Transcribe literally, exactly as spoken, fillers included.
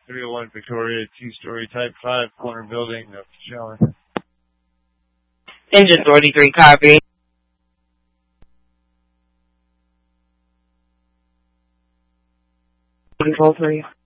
three oh one Victoria, two-story type five corner building of Showing. Engine forty-three, copy. Control three.